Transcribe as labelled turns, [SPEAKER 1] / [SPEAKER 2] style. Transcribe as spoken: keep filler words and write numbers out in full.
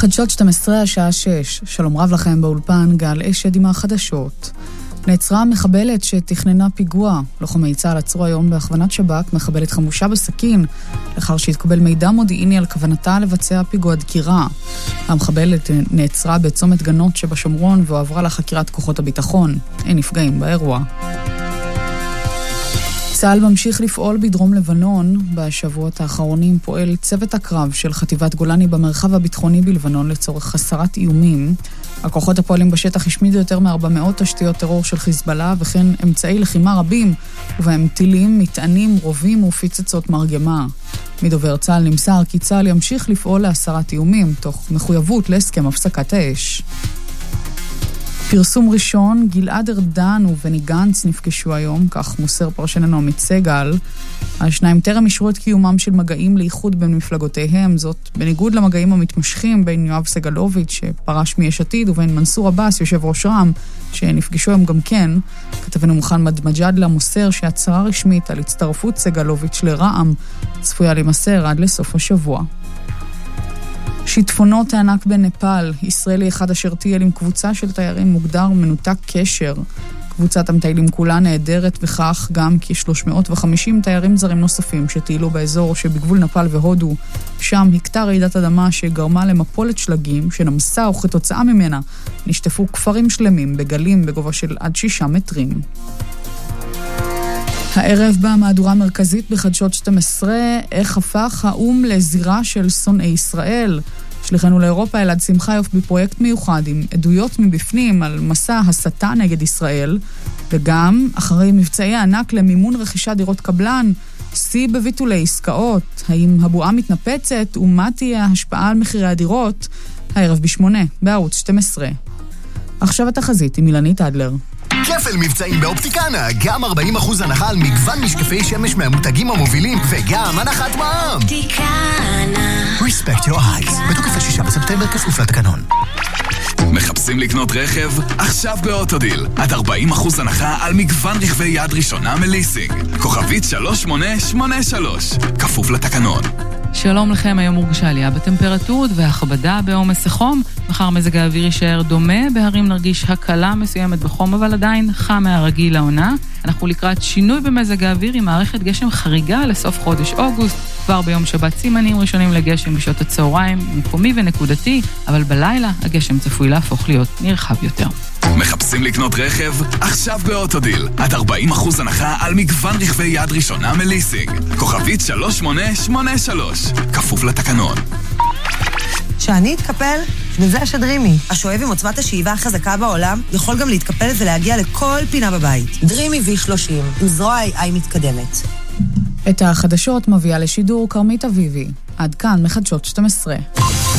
[SPEAKER 1] חדשות שתים עשרה השעה שש, שלום רב לכם באולפן, גל אשד עם החדשות. נעצרה מחבלת שתכננה פיגוע. לוחמי צה"ל עצרו היום בהכוונת שב"כ מחבלת חמושה בסכין, לאחר שהתקבל מידע מודיעיני על כוונתה לבצע פיגוע דקירה. המחבלת נעצרה בצומת גנות שבשומרון והועברה לחקירת כוחות הביטחון. אין נפגעים באירוע. צה"ל ממשיך לפעול בדרום לבנון. בשבועות האחרונים פועל צוות הקרב של חטיבת גולני במרחב הביטחוני בלבנון לצורך הסרת איומים. הכוחות הפועלים בשטח השמידו יותר מ-ארבע מאות תשתיות טרור של חיזבאללה וכן אמצעי לחימה רבים, ובהם טילים, מטענים, רובים ופצצות מרגמה. מדובר צה"ל נמסר כי צה"ל ימשיך לפעול להסרת איומים תוך מחויבות להסכם הפסקת האש. פרסום ראשון, גלעד ארדן ובני גנץ נפגשו היום, כך מוסר פרשננו עמית סגל. השניים טרם אישרו את קיומם של מגעים לאיחוד בין מפלגותיהם, זאת בניגוד למגעים המתמשכים בין יואב סגלוביץ' שפרש מיש עתיד ובין מנסור עבאס, יושב ראש רע"מ, שנפגשו היום גם כן. כתבנו מוחמד מג'אדלה מוסר שהצהרה רשמית על הצטרפות סגלוביץ' לרע"מ צפויה להימסר עד לסוף השבוע. שיטפונות הענק בנפאל, ישראלי אחד אשר טייל עם קבוצה של תיירים מוגדר מנותק קשר. קבוצת המטיילים כולה נהדרת וכך גם כ-שלוש מאות וחמישים תיירים זרים נוספים שטיילו באזור שבגבול נפאל והודו. שם הכתה רעידת אדמה שגרמה למפולת שלגים שנמסה וכתוצאה ממנה נשטפו כפרים שלמים בגלים בגובה של עד שישה מטרים. הערב במהדורה המרכזית בחדשות שתים עשרה, איך הפך האום לזירה של שונאי ישראל. שליחנו לאירופה אלעד שמחיוף בפרויקט מיוחד עם עדויות מבפנים על מסע הסתה נגד ישראל, וגם אחרי מבצעי הענק למימון רכישת דירות קבלן, שיא בביטולי עסקאות, האם הבועה מתנפצת ומה תהיה ההשפעה על מחירי הדירות, הערב בשמונה בערוץ שתים עשרה. עכשיו התחזית עם אילנית אדלר.
[SPEAKER 2] כפל מבצעים באופטיקנה, גם ארבעים אחוז הנחה על מגוון משקפי שמש מהמותגים המובילים, וגם הנחת מע"מ. אופטיקנה. Respect your eyes. בתוקף השישה בספטמבר כפוף לתקנון.
[SPEAKER 3] מחפשים לקנות רכב? עכשיו באוטודיל. עד ארבעים אחוז הנחה על מגוון רכבי יד ראשונה מליסינג. כוכבית שלוש שמונה שמונה שלוש. כפוף לתקנון.
[SPEAKER 4] שלום לכם, היום מורגשה עלייה בטמפרטורות והכבדה בעומס החום. מחר מזג האוויר יישאר דומה, בהרים נרגיש הקלה מסוימת בחום, אבל עדיין חם מהרגיל לעונה. אנחנו לקראת שינוי במזג האוויר עם מערכת גשם חריגה לסוף חודש אוגוסט. כבר ביום שבת סימנים ראשונים לגשם בשעות הצהריים, מקומי ונקודתי, אבל בלילה הגשם צפוי להפוך להיות נרחב יותר.
[SPEAKER 3] מחפשים לקנות רכב? עכשיו באוטודיל. עד ארבעים אחוז הנחה על מגוון רכבי יד ראשונה מליסינג. כוכבית שלוש שמונה שמונה שלוש. כפוף לתקנון.
[SPEAKER 5] שאני אתקפל, וזה השדרימי. השואב עם עוצמת השאיבה החזקה בעולם יכול גם להתקפל ולהגיע לכל פינה בבית. דרימי וי שלושים, עם זרוע איי איי מתקדמת.
[SPEAKER 1] את החדשות מביאה לשידור קרמית אביבי. עד כאן מחדשות שתים עשרה.